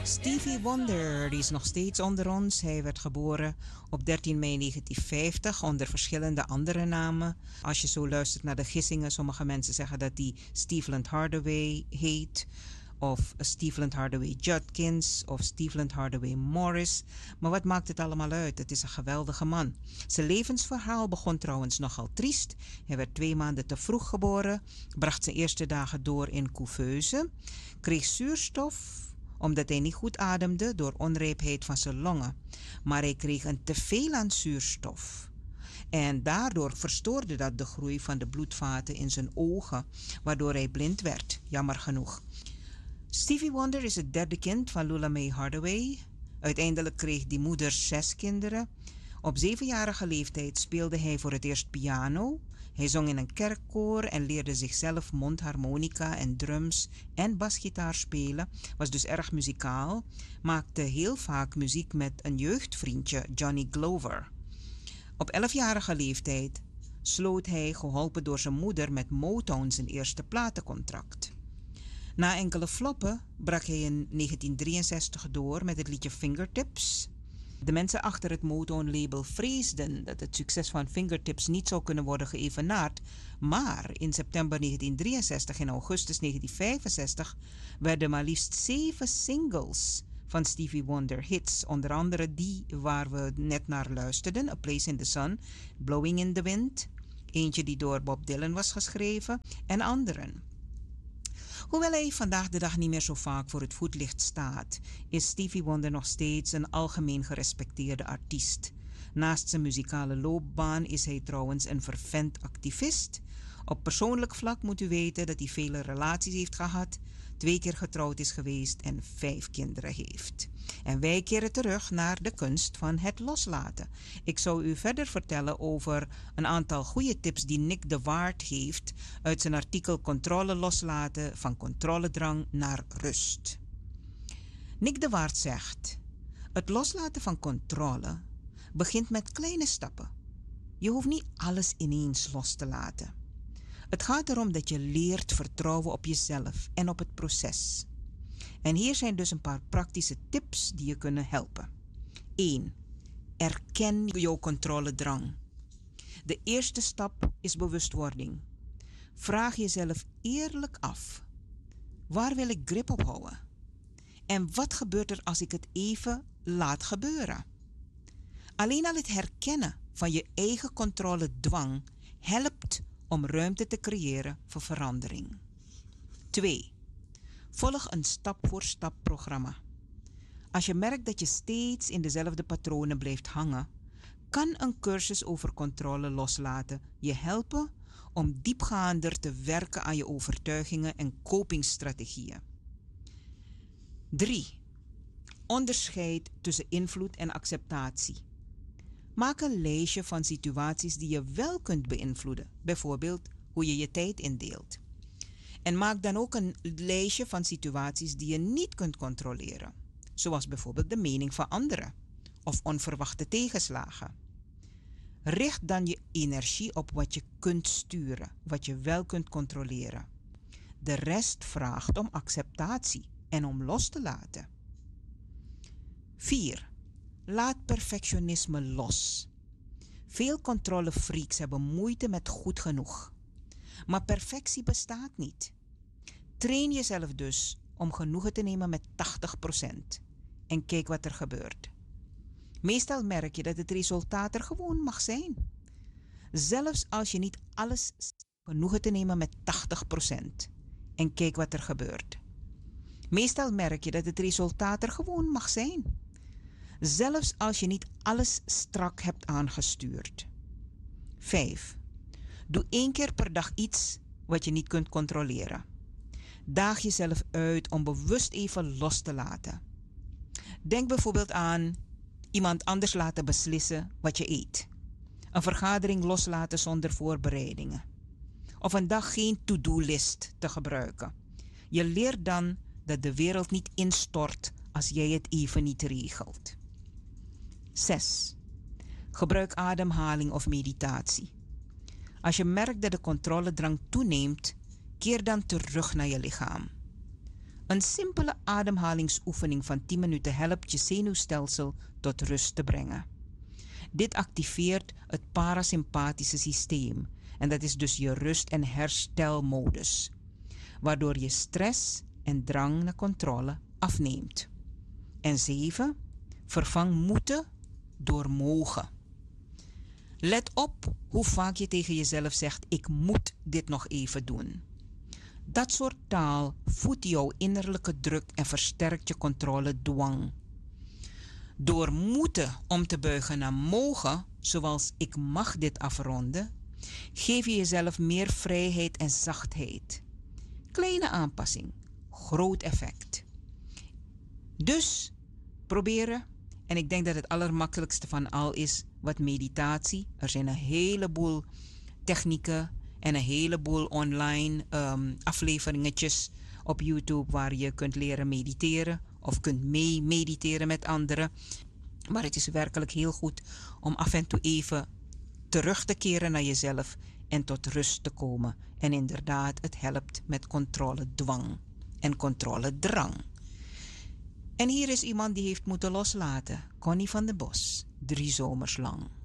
Stevie Wonder, die is nog steeds onder ons. Hij werd geboren op 13 mei 1950 onder verschillende andere namen. Als je zo luistert naar de gissingen, sommige mensen zeggen dat hij Stevland Hardaway heet. Of Stevland Hardaway Judkins of Stevland Hardaway Morris. Maar wat maakt het allemaal uit? Het is een geweldige man. Zijn levensverhaal begon trouwens nogal triest. Hij werd 2 maanden te vroeg geboren, bracht zijn eerste dagen door in couveuse, kreeg zuurstof omdat hij niet goed ademde door onrijpheid van zijn longen. Maar hij kreeg een teveel aan zuurstof. En daardoor verstoorde dat de groei van de bloedvaten in zijn ogen, waardoor hij blind werd, jammer genoeg. Stevie Wonder is het 3e kind van Lula Mae Hardaway. Uiteindelijk kreeg die moeder 6 kinderen. Op 7-jarige leeftijd speelde hij voor het eerst piano. Hij zong in een kerkkoor en leerde zichzelf mondharmonica en drums en basgitaar spelen. Was dus erg muzikaal. Maakte heel vaak muziek met een jeugdvriendje, Johnny Glover. Op 11-jarige leeftijd sloot hij, geholpen door zijn moeder, met Motown zijn eerste platencontract. Na enkele floppen brak hij in 1963 door met het liedje Fingertips. De mensen achter het Motown-label vreesden dat het succes van Fingertips niet zou kunnen worden geëvenaard. Maar in september 1963 en augustus 1965 werden maar liefst 7 singles van Stevie Wonder hits. Onder andere die waar we net naar luisterden, A Place in the Sun, Blowing in the Wind. Eentje die door Bob Dylan was geschreven en anderen. Hoewel hij vandaag de dag niet meer zo vaak voor het voetlicht staat, is Stevie Wonder nog steeds een algemeen gerespecteerde artiest. Naast zijn muzikale loopbaan is hij trouwens een fervent activist. Op persoonlijk vlak moet u weten dat hij vele relaties heeft gehad, 2 keer getrouwd is geweest en 5 kinderen heeft. En wij keren terug naar de kunst van het loslaten. Ik zou u verder vertellen over een aantal goede tips die Nick de Waard heeft uit zijn artikel Controle loslaten, van controledrang naar rust. Nick de Waard zegt: het loslaten van controle begint met kleine stappen. Je hoeft niet alles ineens los te laten. Het gaat erom dat je leert vertrouwen op jezelf en op het proces. En hier zijn dus een paar praktische tips die je kunnen helpen. 1. Erken jouw controledrang. De eerste stap is bewustwording. Vraag jezelf eerlijk af: waar wil ik grip op houden? En wat gebeurt er als ik het even laat gebeuren? Alleen al het herkennen van je eigen controledwang helpt om ruimte te creëren voor verandering. 2. Volg een stap-voor-stap programma. Als je merkt dat je steeds in dezelfde patronen blijft hangen, kan een cursus over controle loslaten je helpen om diepgaander te werken aan je overtuigingen en copingstrategieën. 3. Onderscheid tussen invloed en acceptatie. Maak een lijstje van situaties die je wel kunt beïnvloeden, bijvoorbeeld hoe je je tijd indeelt. En maak dan ook een lijstje van situaties die je niet kunt controleren, zoals bijvoorbeeld de mening van anderen of onverwachte tegenslagen. Richt dan je energie op wat je kunt sturen, wat je wel kunt controleren. De rest vraagt om acceptatie en om los te laten. 4. Laat perfectionisme los. Veel controlefreaks hebben moeite met goed genoeg. Maar perfectie bestaat niet. Train jezelf dus om genoegen te nemen met 80% en kijk wat er gebeurt. Meestal merk je dat het resultaat er gewoon mag zijn. Zelfs als je niet alles genoegen te nemen met 80% en kijk wat er gebeurt. Meestal merk je dat het resultaat er gewoon mag zijn. Zelfs als je niet alles strak hebt aangestuurd. 5. Doe 1 keer per dag iets wat je niet kunt controleren. Daag jezelf uit om bewust even los te laten. Denk bijvoorbeeld aan iemand anders laten beslissen wat je eet. Een vergadering loslaten zonder voorbereidingen. Of een dag geen to-do-list te gebruiken. Je leert dan dat de wereld niet instort als jij het even niet regelt. 6. Gebruik ademhaling of meditatie. Als je merkt dat de controledrang toeneemt, keer dan terug naar je lichaam. Een simpele ademhalingsoefening van 10 minuten helpt je zenuwstelsel tot rust te brengen. Dit activeert het parasympathische systeem en dat is dus je rust- en herstelmodus, waardoor je stress en drang naar controle afneemt. En 7. Vervang moeten door mogen. Let op hoe vaak je tegen jezelf zegt: ik moet dit nog even doen. Dat soort taal voedt jouw innerlijke druk en versterkt je controledwang. Door moeten om te buigen naar mogen, zoals ik mag dit afronden, geef je jezelf meer vrijheid en zachtheid. Kleine aanpassing, groot effect. Dus proberen, en ik denk dat het allermakkelijkste van al is wat meditatie. Er zijn een heleboel technieken en een heleboel online afleveringetjes op YouTube waar je kunt leren mediteren of kunt mediteren met anderen. Maar het is werkelijk heel goed om af en toe even terug te keren naar jezelf en tot rust te komen. En inderdaad, het helpt met controledwang en controledrang. En hier is iemand die heeft moeten loslaten. Connie van den Bos, 3 zomers lang.